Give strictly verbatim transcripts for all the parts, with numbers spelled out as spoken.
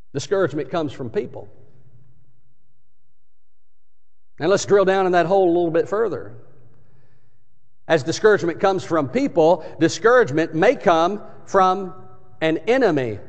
Discouragement comes from people. And let's drill down in that hole a little bit further. As discouragement comes from people, discouragement may come from an enemy.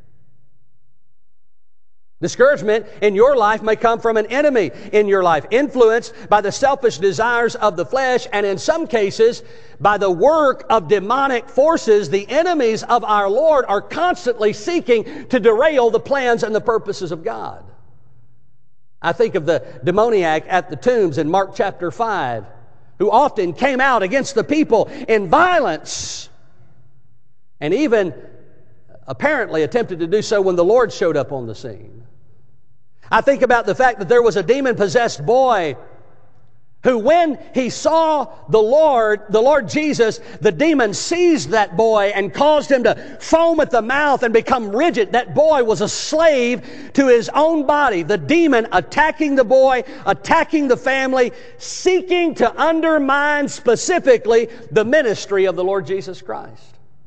Discouragement in your life may come from an enemy in your life, influenced by the selfish desires of the flesh, and in some cases, by the work of demonic forces. The enemies of our Lord are constantly seeking to derail the plans and the purposes of God. I think of the demoniac at the tombs in Mark chapter five, who often came out against the people in violence, and even apparently attempted to do so when the Lord showed up on the scene. I think about the fact that there was a demon-possessed boy who, when he saw the Lord, the Lord Jesus, the demon seized that boy and caused him to foam at the mouth and become rigid. That boy was a slave to his own body. The demon attacking the boy, attacking the family, seeking to undermine specifically the ministry of the Lord Jesus Christ.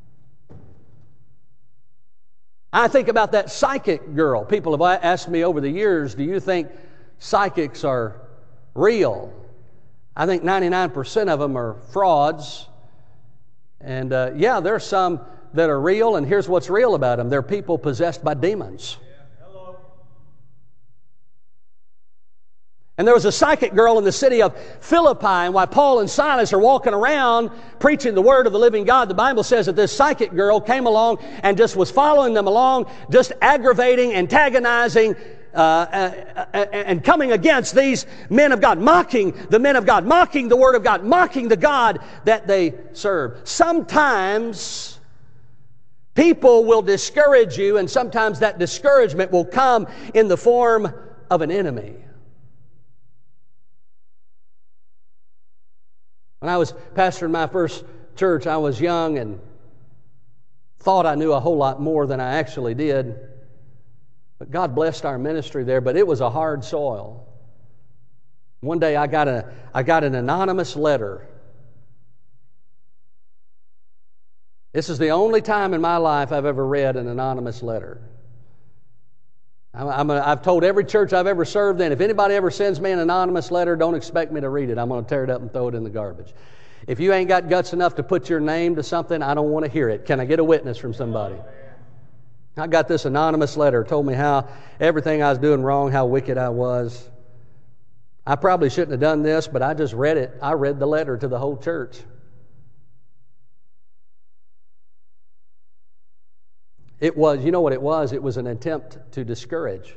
I think about that psychic girl. People have asked me over the years, do you think psychics are real? I think ninety-nine percent of them are frauds. And uh, yeah, there's some that are real, and here's what's real about them. They're people possessed by demons. And there was a psychic girl in the city of Philippi, and while Paul and Silas are walking around preaching the word of the living God, the Bible says that this psychic girl came along and just was following them along, just aggravating, antagonizing, uh, uh, uh, and coming against these men of God, mocking the men of God, mocking the word of God, mocking the God that they serve. Sometimes people will discourage you, and sometimes that discouragement will come in the form of an enemy. When I was pastoring my first church, I was young and thought I knew a whole lot more than I actually did. But God blessed our ministry there, but it was a hard soil. One day I got a I got an anonymous letter. This is the only time in my life I've ever read an anonymous letter. I'm, I'm a, I've told every church I've ever served in, if anybody ever sends me an anonymous letter, don't expect me to read it. I'm going to tear it up and throw it in the garbage. If you ain't got guts enough to put your name to something, I don't want to hear it. Can I get a witness from somebody? I got this anonymous letter, told me how everything I was doing wrong, how wicked I was. I probably shouldn't have done this, but I just read it. I read the letter to the whole church. It was, you know what it was? It was an attempt to discourage.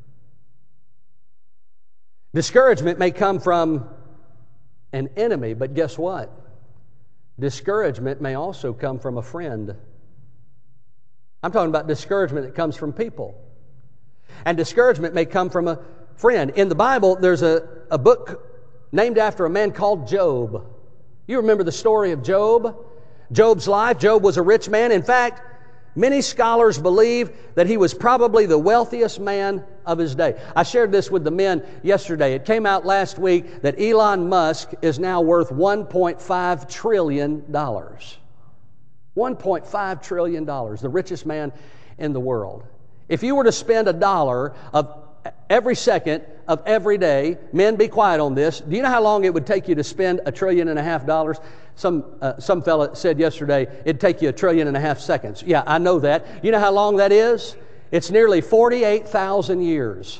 Discouragement may come from an enemy, but guess what? Discouragement may also come from a friend. I'm talking about discouragement that comes from people. And discouragement may come from a friend. In the Bible, there's a, a book named after a man called Job. You remember the story of Job? Job's life. Job was a rich man. In fact, many scholars believe that he was probably the wealthiest man of his day. I shared this with the men yesterday. It came out last week that Elon Musk is now worth one point five trillion dollars. one point five trillion dollars, the richest man in the world. If you were to spend a dollar of every second of every day, men, be quiet on this. Do you know how long it would take you to spend a trillion and a half dollars? Some uh, some fella said yesterday it'd take you a trillion and a half seconds. Yeah, I know that. You know how long that is? It's nearly forty-eight thousand years.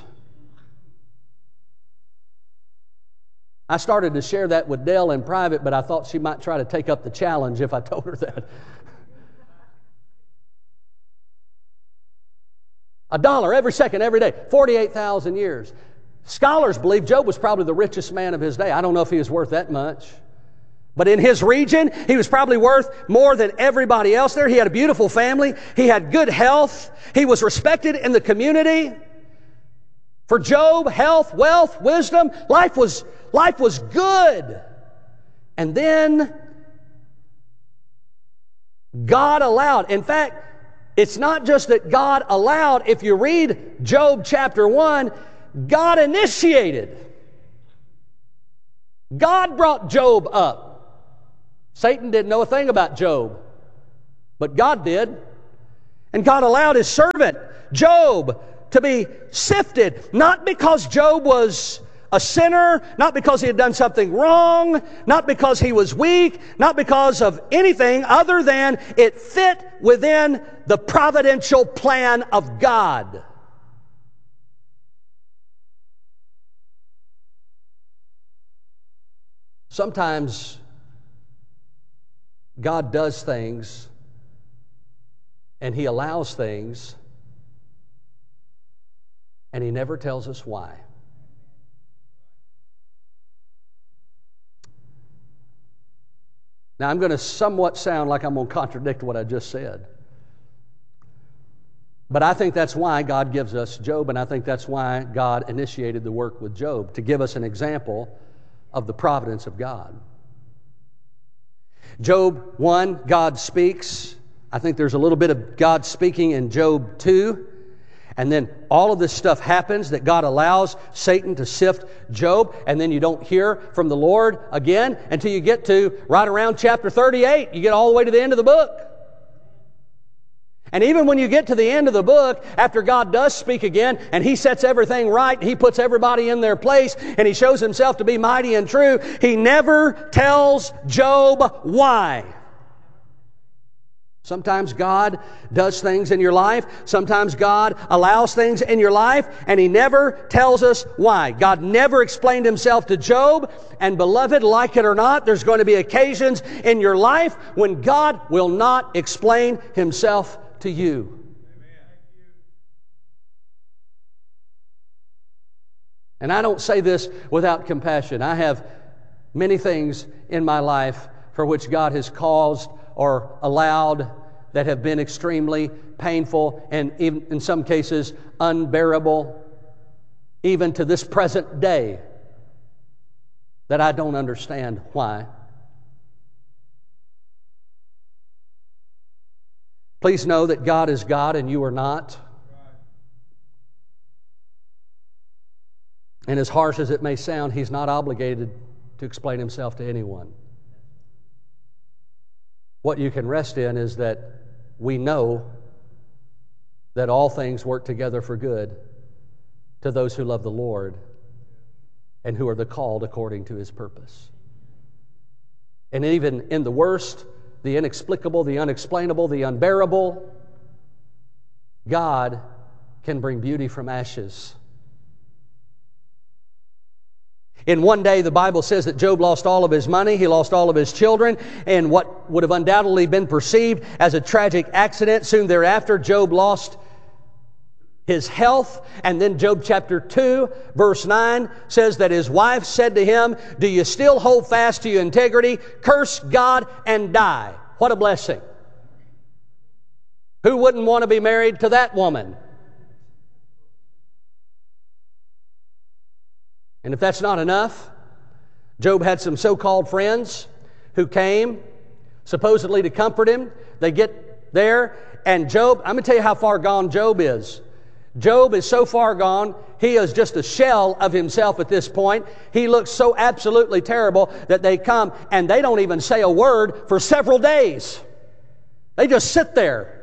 I started to share that with Dell in private, but I thought she might try to take up the challenge if I told her that. A dollar every second, every day, forty-eight thousand years. Scholars believe Job was probably the richest man of his day. I don't know if he was worth that much. But in his region, he was probably worth more than everybody else there. He had a beautiful family. He had good health. He was respected in the community. For Job, health, wealth, wisdom, life was, life was good. And then God allowed. In fact, it's not just that God allowed. If you read Job chapter one, God initiated. God brought Job up. Satan didn't know a thing about Job, but God did. And God allowed His servant, Job, to be sifted, not because Job was a sinner, not because he had done something wrong, not because he was weak, not because of anything other than it fit within the providential plan of God. Sometimes God does things and He allows things and He never tells us why. Now, I'm going to somewhat sound like I'm going to contradict what I just said. But I think that's why God gives us Job, and I think that's why God initiated the work with Job, to give us an example of the providence of God. Job one, God speaks. I think there's a little bit of God speaking in Job two. And then all of this stuff happens that God allows Satan to sift Job, and then you don't hear from the Lord again until you get to right around chapter thirty-eight. You get all the way to the end of the book. And even when you get to the end of the book, after God does speak again, and He sets everything right, He puts everybody in their place, and He shows Himself to be mighty and true, He never tells Job why. Sometimes God does things in your life. Sometimes God allows things in your life, and He never tells us why. God never explained Himself to Job, and beloved, like it or not, there's going to be occasions in your life when God will not explain Himself to you. And I don't say this without compassion. I have many things in my life for which God has caused or allowed that have been extremely painful and even in some cases unbearable, even to this present day, that I don't understand why. Please know that God is God and you are not. And as harsh as it may sound, He's not obligated to explain Himself to anyone. What you can rest in is that we know that all things work together for good to those who love the Lord and who are the called according to His purpose. And even in the worst, the inexplicable, the unexplainable, the unbearable, God can bring beauty from ashes. In one day, the Bible says that Job lost all of his money, he lost all of his children, and what would have undoubtedly been perceived as a tragic accident. Soon thereafter, Job lost his health. And then Job chapter two, verse nine says that his wife said to him, "Do you still hold fast to your integrity? Curse God and die." What a blessing. Who wouldn't want to be married to that woman? And if that's not enough, Job had some so-called friends who came supposedly to comfort him. They get there, and Job, I'm going to tell you how far gone Job is. Job is so far gone, he is just a shell of himself at this point. He looks so absolutely terrible that they come and they don't even say a word for several days. They just sit there.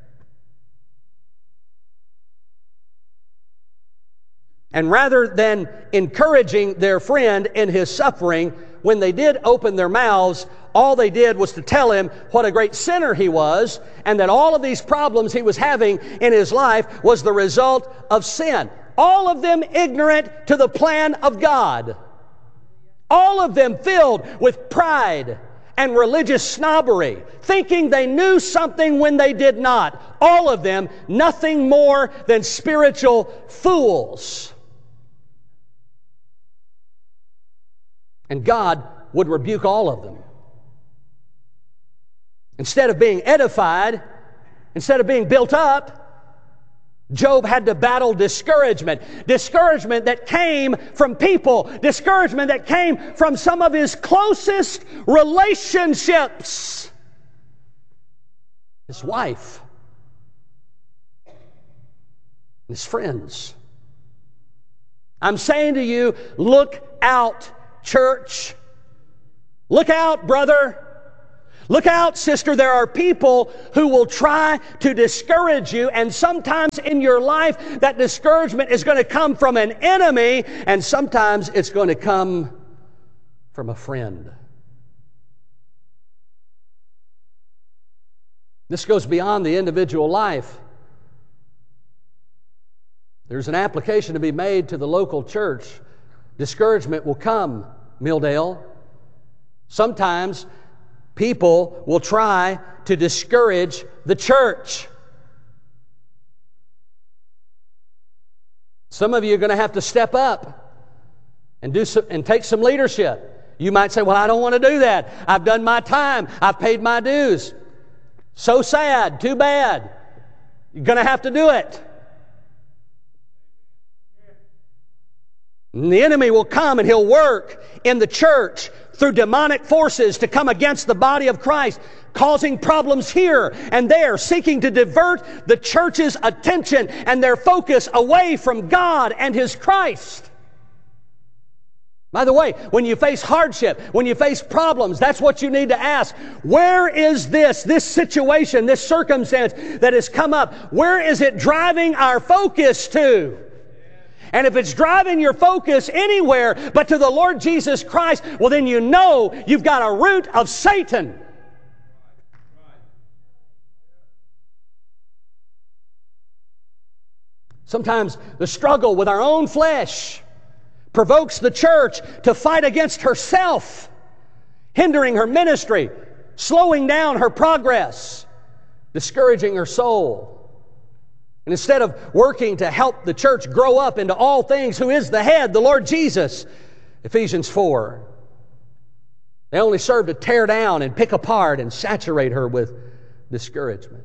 And rather than encouraging their friend in his suffering, when they did open their mouths, all they did was to tell him what a great sinner he was, and that all of these problems he was having in his life was the result of sin. All of them ignorant to the plan of God. All of them filled with pride and religious snobbery, thinking they knew something when they did not. All of them nothing more than spiritual fools. And God would rebuke all of them. Instead of being edified, instead of being built up, Job had to battle discouragement. Discouragement that came from people. Discouragement that came from some of his closest relationships. His wife. His friends. I'm saying to you, look out, church. Look out, brother. Look out, sister, there are people who will try to discourage you, and sometimes in your life that discouragement is going to come from an enemy, and sometimes it's going to come from a friend. This goes beyond the individual life. There's an application to be made to the local church. Discouragement will come, Milldale. Sometimes people will try to discourage the church. Some of you are going to have to step up and do some, and take some leadership. You might say, well, I don't want to do that. I've done my time. I've paid my dues. So sad. Too bad. You're going to have to do it. And the enemy will come and he'll work in the church through demonic forces to come against the body of Christ, causing problems here and there, seeking to divert the church's attention and their focus away from God and His Christ. By the way, when you face hardship, when you face problems, that's what you need to ask. Where is this, this situation, this circumstance that has come up? Where is it driving our focus to? And if it's driving your focus anywhere but to the Lord Jesus Christ, well, then you know you've got a root of Satan. Sometimes the struggle with our own flesh provokes the church to fight against herself, hindering her ministry, slowing down her progress, discouraging her soul. And instead of working to help the church grow up into all things, who is the head, the Lord Jesus, Ephesians four, they only serve to tear down and pick apart and saturate her with discouragement.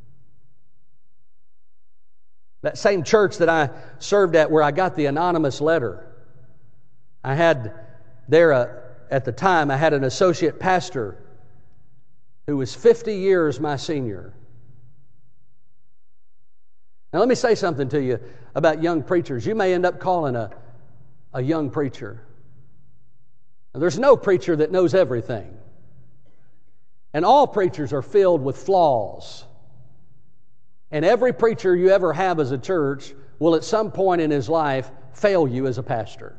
That same church that I served at, where I got the anonymous letter, I had there a, at the time, I had an associate pastor who was fifty years my senior. Now let me say something to you about young preachers. You may end up calling a, a young preacher. Now, there's no preacher that knows everything. And all preachers are filled with flaws. And every preacher you ever have as a church will at some point in his life fail you as a pastor.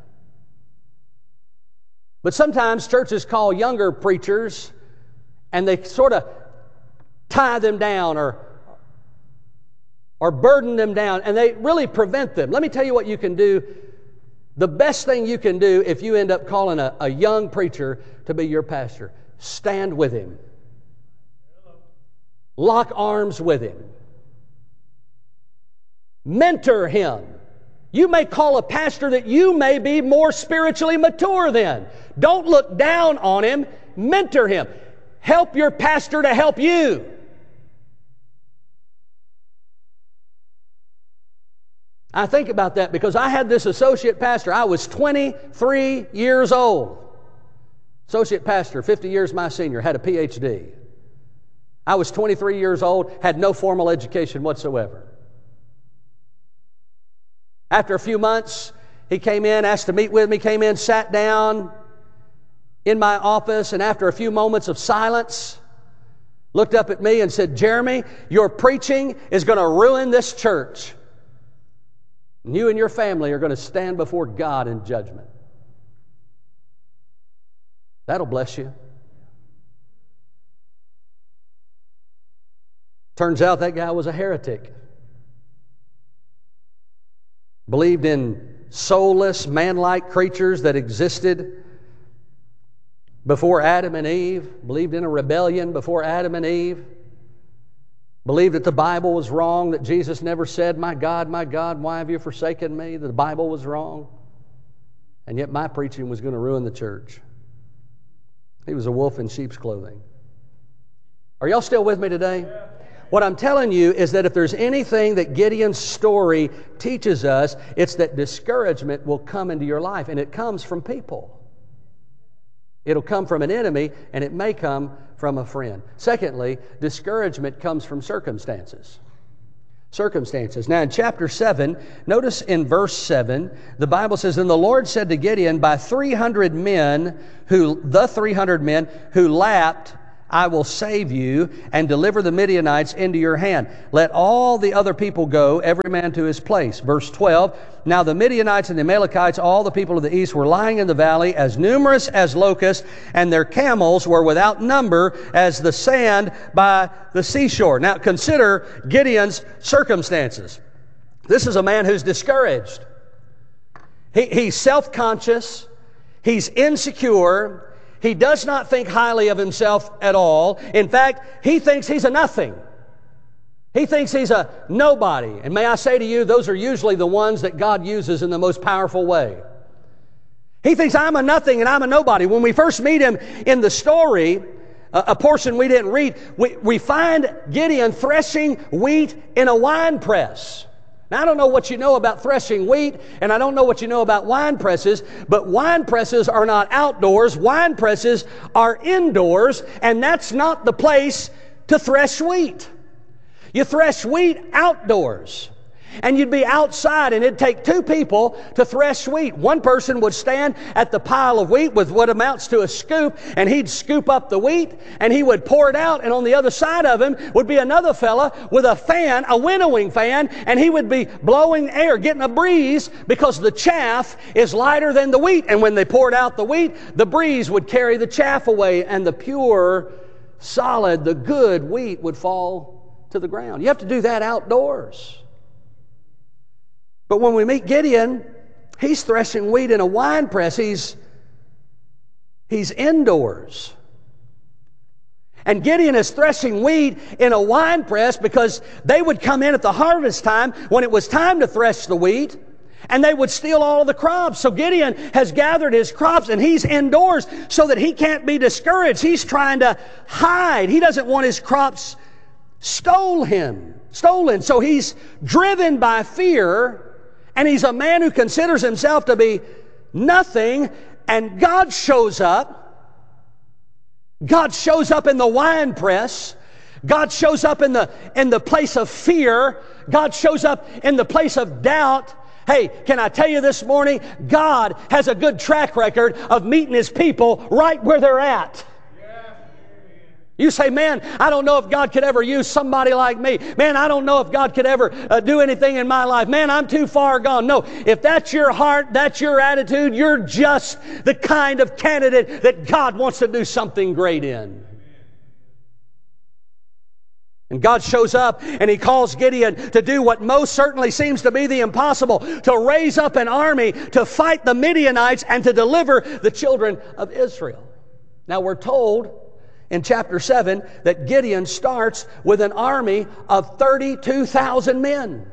But sometimes churches call younger preachers and they sort of tie them down or or burden them down, and they really prevent them. Let me tell you what you can do. The best thing you can do if you end up calling a, a young preacher to be your pastor, stand with him. Lock arms with him. Mentor him. You may call a pastor that you may be more spiritually mature than. Don't look down on him. Mentor him. Help your pastor to help you. I think about that because I had this associate pastor. I was twenty-three years old. Associate pastor, fifty years my senior, had a P H D. I was twenty-three years old, had no formal education whatsoever. After a few months, he came in, asked to meet with me, came in, sat down in my office, and after a few moments of silence, looked up at me and said, "Jeremy, your preaching is going to ruin this church. You and your family are going to stand before God in judgment." That'll bless you. Turns out that guy was a heretic. Believed in soulless, man-like creatures that existed before Adam and Eve. Believed in a rebellion before Adam and Eve. Believed that the Bible was wrong, that Jesus never said, "My God, my God, why have you forsaken me?" That the Bible was wrong. And yet my preaching was going to ruin the church. He was a wolf in sheep's clothing. Are y'all still with me today? Yeah. What I'm telling you is that if there's anything that Gideon's story teaches us, it's that discouragement will come into your life, and it comes from people. It'll come from an enemy, and it may come from a friend. Secondly, discouragement comes from circumstances. Circumstances. Now in chapter seven, notice in verse seven, the Bible says, "And the Lord said to Gideon, by three hundred men, who the three hundred men who lapped I will save you and deliver the Midianites into your hand. Let all the other people go, every man to his place. Verse twelve, now the Midianites and the Amalekites, all the people of the east, were lying in the valley, as numerous as locusts, and their camels were without number as the sand by the seashore. Now consider Gideon's circumstances. This is a man who's discouraged. He, he's self-conscious. He's insecure. He does not think highly of himself at all. In fact, he thinks he's a nothing. He thinks he's a nobody. And may I say to you, those are usually the ones that God uses in the most powerful way. He thinks I'm a nothing and I'm a nobody. When we first meet him in the story, a, a portion we didn't read, we, we find Gideon threshing wheat in a wine press. Now, I don't know what you know about threshing wheat, and I don't know what you know about wine presses, but wine presses are not outdoors. Wine presses are indoors, and that's not the place to thresh wheat. You thresh wheat outdoors. And you'd be outside, and it'd take two people to thresh wheat. One person would stand at the pile of wheat with what amounts to a scoop, and he'd scoop up the wheat, and he would pour it out, and on the other side of him would be another fella with a fan, a winnowing fan, and he would be blowing air, getting a breeze, because the chaff is lighter than the wheat. And when they poured out the wheat, the breeze would carry the chaff away, and the pure, solid, the good wheat would fall to the ground. You have to do that outdoors. But when we meet Gideon, he's threshing wheat in a wine press. He's, he's indoors. And Gideon is threshing wheat in a wine press because they would come in at the harvest time when it was time to thresh the wheat, and they would steal all of the crops. So Gideon has gathered his crops, and he's indoors so that he can't be discouraged. He's trying to hide. He doesn't want his crops stole him, stolen. So he's driven by fear. And he's a man who considers himself to be nothing, and God shows up. God shows up in the wine press. God shows up in the, in the place of fear. God shows up in the place of doubt. Hey, can I tell you this morning, God has a good track record of meeting His people right where they're at. You say, man, I don't know if God could ever use somebody like me. Man, I don't know if God could ever uh, do anything in my life. Man, I'm too far gone. No, if that's your heart, that's your attitude, you're just the kind of candidate that God wants to do something great in. And God shows up and He calls Gideon to do what most certainly seems to be the impossible, to raise up an army to fight the Midianites and to deliver the children of Israel. Now we're told in chapter seven that Gideon starts with an army of thirty-two thousand men.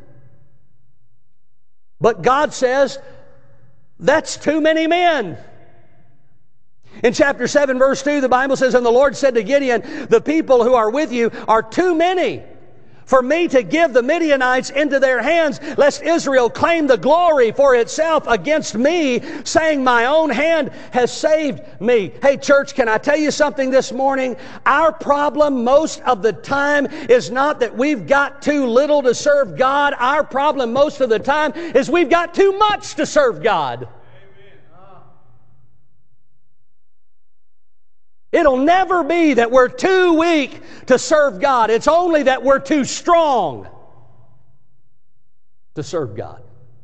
But God says, that's too many men. In chapter seven, verse two, the Bible says, and the Lord said to Gideon, the people who are with you are too many for me to give the Midianites into their hands, lest Israel claim the glory for itself against me, saying, my own hand has saved me. Hey, church, can I tell you something this morning? Our problem most of the time is not that we've got too little to serve God. Our problem most of the time is we've got too much to serve God. It'll never be that we're too weak to serve God. It's only that we're too strong to serve God.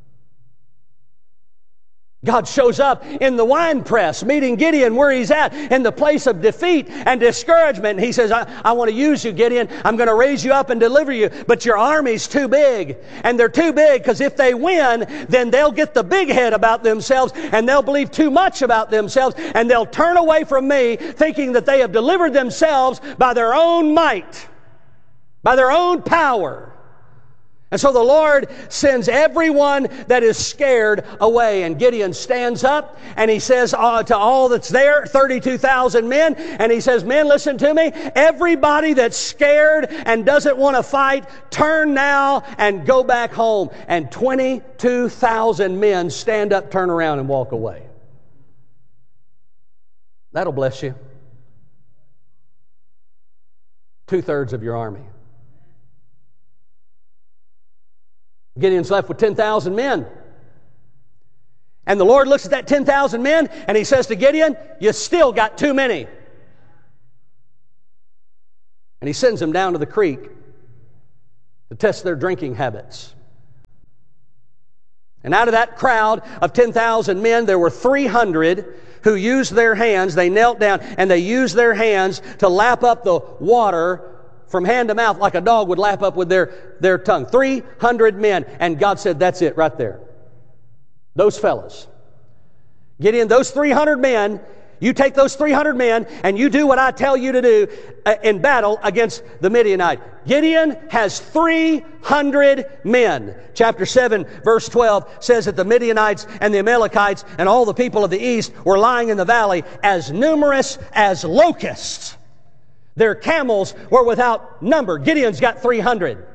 God shows up in the wine press, meeting Gideon where he's at, in the place of defeat and discouragement. He says, I, I want to use you, Gideon. I'm going to raise you up and deliver you, but your army's too big. And they're too big because if they win, then they'll get the big head about themselves, and they'll believe too much about themselves, and they'll turn away from me thinking that they have delivered themselves by their own might, by their own power. And so the Lord sends everyone that is scared away. And Gideon stands up and he says uh, to all that's there, thirty-two thousand men, and he says, men, listen to me. Everybody that's scared and doesn't want to fight, turn now and go back home. And twenty-two thousand men stand up, turn around, and walk away. That'll bless you. Two-thirds of your army. Gideon's left with ten thousand men. And the Lord looks at that ten thousand men and He says to Gideon, you still got too many. And he sends them down to the creek to test their drinking habits. And out of that crowd of ten thousand men, there were three hundred who used their hands. They knelt down and they used their hands to lap up the water from hand to mouth like a dog would lap up with their, their tongue. three hundred men. And God said, that's it right there. Those fellas. Gideon, those three hundred men, you take those three hundred men and you do what I tell you to do in battle against the Midianite. Gideon has three hundred men. Chapter seven, verse twelve says that the Midianites and the Amalekites and all the people of the east were lying in the valley as numerous as locusts. Their camels were without number. Gideon's got three hundred.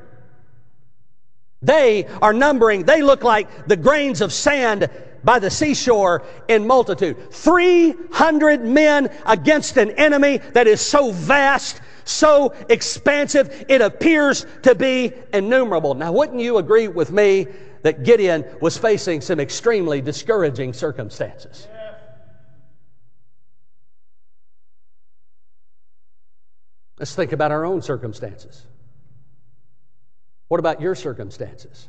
They are numbering, they look like the grains of sand by the seashore in multitude. three hundred men against an enemy that is so vast, so expansive, it appears to be innumerable. Now, wouldn't you agree with me that Gideon was facing some extremely discouraging circumstances? Let's think about our own circumstances. What about your circumstances?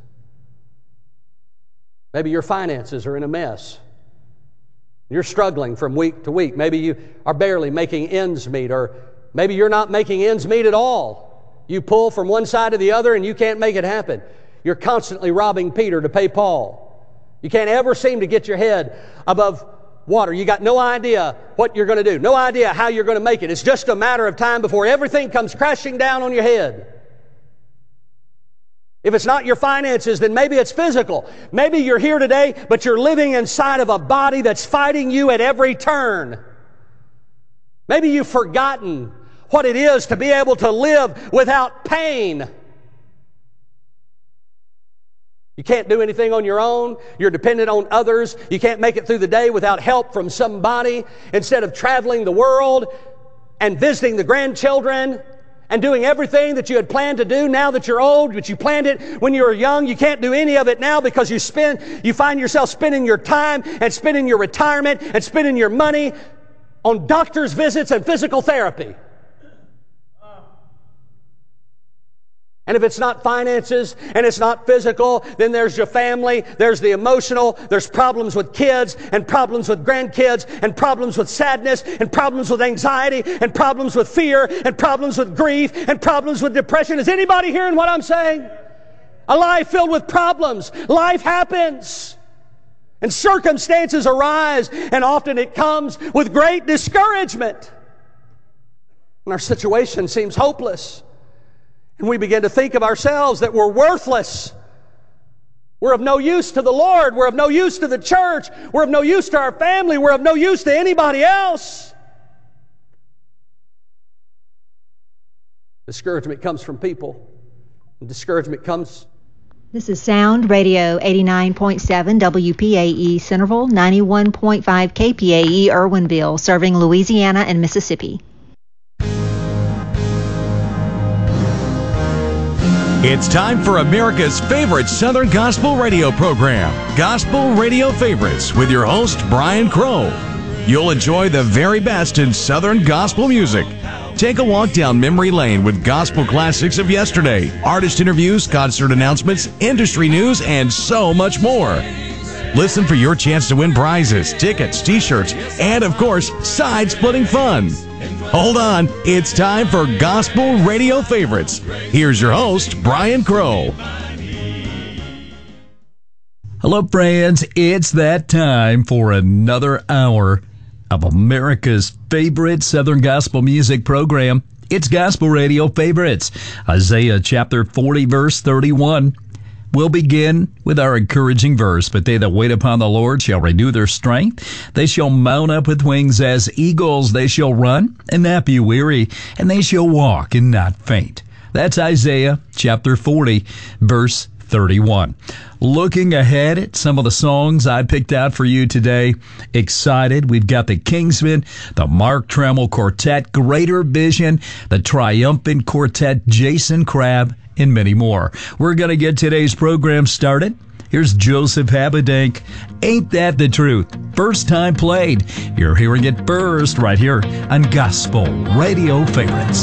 Maybe your finances are in a mess. You're struggling from week to week. Maybe you are barely making ends meet, or maybe you're not making ends meet at all. You pull from one side to the other and you can't make it happen. You're constantly robbing Peter to pay Paul. You can't ever seem to get your head above water. You got no idea what you're going to do. No idea how you're going to make it. It's just a matter of time before everything comes crashing down on your head. If it's not your finances, then maybe it's physical. Maybe you're here today, but you're living inside of a body that's fighting you at every turn. Maybe you've forgotten what it is to be able to live without pain. You can't do anything on your own. You're dependent on others. You can't make it through the day without help from somebody. Instead of traveling the world and visiting the grandchildren and doing everything that you had planned to do now that you're old, but you planned it when you were young, you can't do any of it now because you spend, you find yourself spending your time and spending your retirement and spending your money on doctor's visits and physical therapy. And if it's not finances and it's not physical, then there's your family, there's the emotional, there's problems with kids and problems with grandkids and problems with sadness and problems with anxiety and problems with fear and problems with grief and problems with depression. Is anybody hearing what I'm saying? A life filled with problems. Life happens. And circumstances arise, and often it comes with great discouragement. And our situation seems hopeless. And we begin to think of ourselves that we're worthless. We're of no use to the Lord. We're of no use to the church. We're of no use to our family. We're of no use to anybody else. Discouragement comes from people. And discouragement comes... This is Sound Radio eighty-nine point seven W P A E Centerville, ninety-one point five K P A E Irwinville, serving Louisiana and Mississippi. It's time for America's favorite Southern Gospel radio program, Gospel Radio Favorites, with your host, Brian Crow. You'll enjoy the very best in Southern gospel music. Take a walk down memory lane with gospel classics of yesterday, artist interviews, concert announcements, industry news, and so much more. Listen for your chance to win prizes, tickets, t-shirts, and, of course, side-splitting fun. Hold on, it's time for Gospel Radio Favorites. Here's your host, Brian Crow. Hello, friends. It's that time for another hour of America's favorite Southern Gospel music program. It's Gospel Radio Favorites. Isaiah chapter forty, verse thirty-one. We'll begin with our encouraging verse. But they that wait upon the Lord shall renew their strength. They shall mount up with wings as eagles. They shall run and not be weary, and they shall walk and not faint. That's Isaiah chapter forty, verse thirty-one. Looking ahead at some of the songs I picked out for you today. Excited. We've got the Kingsmen, the Mark Trammell Quartet, Greater Vision, the Triumphant Quartet, Jason Crabb, and many more. We're going to get today's program started. Here's Joseph Habedank, Ain't That the Truth? First time played. You're hearing it first right here on Gospel Radio Favorites.